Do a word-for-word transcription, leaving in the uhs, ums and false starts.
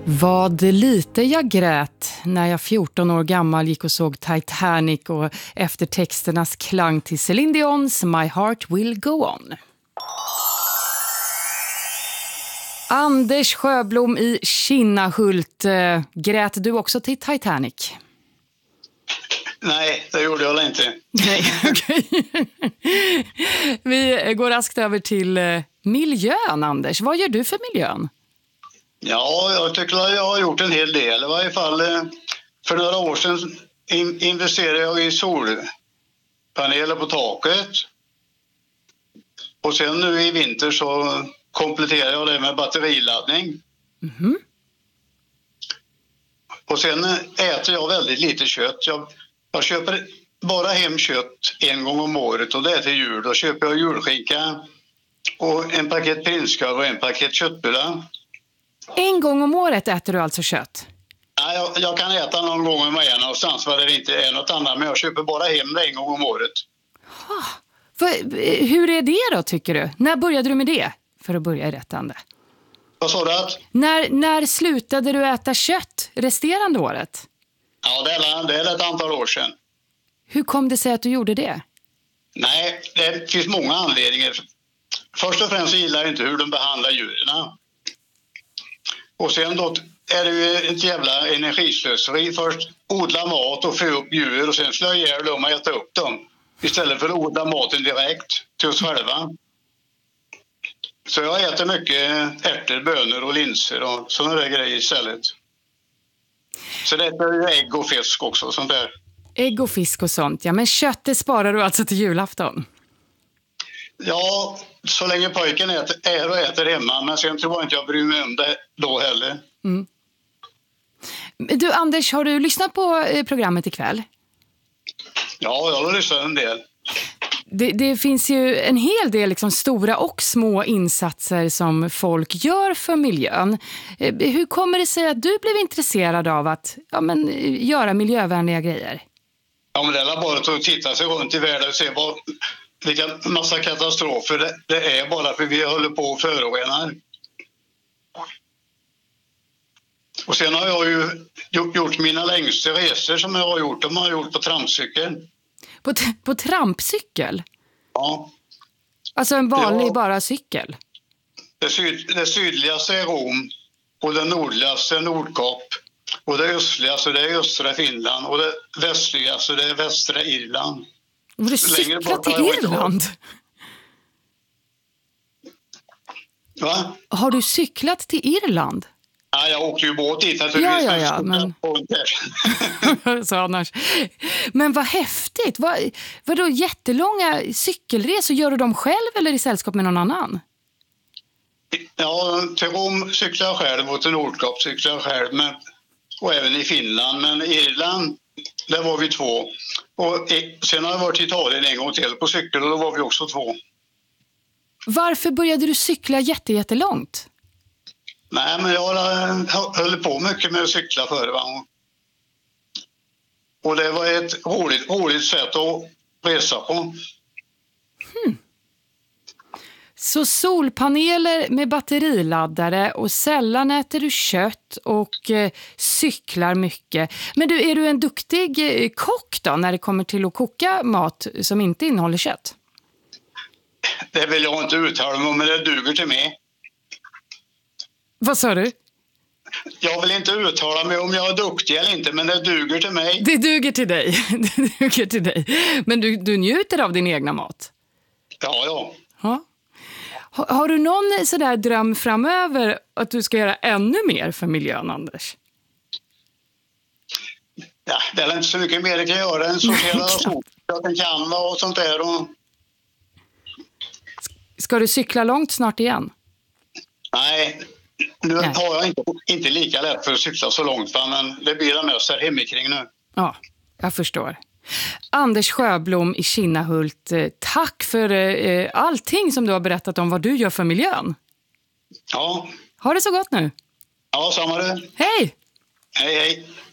Vad lite jag grät när jag fjorton år gammal gick och såg Titanic och eftertexternas klang till Celine Dion's My Heart Will Go On. Anders Sjöblom i Kinnahult, äh, grät du också till Titanic? Nej, det gjorde jag inte. Nej, okej. Vi går raskt över till äh, miljön, Anders. Vad gör du för miljön? Ja, jag tycker att jag har gjort en hel del. I varje fall eh, för några år sedan in, investerade jag i solpaneler på taket. Och sen nu i vinter så kompletterar jag det med batteriladdning. Mm-hmm. Och sen äter jag väldigt lite kött. Jag, jag köper bara hem kött en gång om året och det är till jul. Då köper jag julskinka och en paket prinskorv och en paket köttbullar. En gång om året äter du alltså kött? Ja, jag, jag kan äta någon gång om jag är någonstans var det inte är något annat. Men jag köper bara hem det en gång om året. Ha, för, hur är det då tycker du? När började du med det? För att börja i rätt ände. Vad sa du att? När, när slutade du äta kött resterande året? Ja, det är, det är ett antal år sedan. Hur kom det sig att du gjorde det? Nej, det finns många anledningar. Först och främst gillar jag inte hur de behandlar djuren. Och sen då är det ju ett jävla energislöseri. Först odla mat och få upp djur och sen slå ihjäl dem och äta upp dem. Istället för att odla maten direkt till oss själva. Så jag äter mycket ärtor, bönor och linser och sådana där grejer istället. Så det är ju ägg och fisk också, sånt där. Ägg och fisk och sånt, ja. Men köttet sparar du alltså till julafton? Ja, så länge pojken äter, är och äter hemma. Men sen tror jag inte jag bryr mig om det då heller. Mm. Du Anders, har du lyssnat på programmet ikväll? Ja, jag har lyssnat en del. Det, det finns ju en hel del liksom stora och små insatser som folk gör för miljön. Hur kommer det sig att du blev intresserad av att ja, men, göra miljövänliga grejer? Ja, men det är bara att titta sig runt i världen och se vad, vilka massa katastrofer det, det är bara för vi håller på och förorenar. Och sen har jag ju gjort mina längsta resor som jag har gjort. De har jag gjort på trampcykel. På, t- på trampcykel? Ja. Alltså en vanlig ja. bara cykel? Det, syd, det sydligaste är Rom och det nordligaste är Nordkap. Och det östligaste det är östra Finland och det västligaste det är västra Irland. Har du cyklat till Irland? Va? Har du cyklat till Irland? Ja, jag åkte ju båt dit naturligtvis. Ja, ja, ja, men... Så annars. Men vad häftigt. Vad, vadå jättelånga cykelresor? Gör du dem själv eller i sällskap med någon annan? Ja, till Rom cyklar jag själv och till Nordkap cyklar jag själv. Men, och även i Finland. Men i Irland, där var vi två. Och sen har jag varit i Italien en gång till på cykel och då var vi också två. Varför började du cykla jätte, jättelångt? Nej, men jag höll på mycket med att cykla förr. Va? Och det var ett roligt, roligt sätt att resa på. Hmm. Så solpaneler med batteriladdare och sällan äter du kött och eh, cyklar mycket. Men du, är du en duktig eh, kock då när det kommer till att koka mat som inte innehåller kött? Det vill jag inte uttala mig om, men det duger till mig. Vad sa du? Jag vill inte uttala mig om jag är duktig eller inte, men det duger till mig. Det duger till dig. Det duger till dig. Men du, du njuter av din egna mat? Ja, ja. Ha? Har, har du någon sådär dröm framöver att du ska göra ännu mer för miljön, Anders? Ja, det är inte så mycket mer jag kan göra än sortera sopor, kanva och sånt där. Och... Ska du cykla långt snart igen? Nej, nu Nej. har jag inte, inte lika lätt för att cykla så långt, men det blir det mest här hemikring nu. Ja, jag förstår. Anders Sjöblom i Kinnahult, tack för eh, allting som du har berättat om vad du gör för miljön. Ja. Ha det så gott nu. Ja, samma du. Hej! Hej, hej.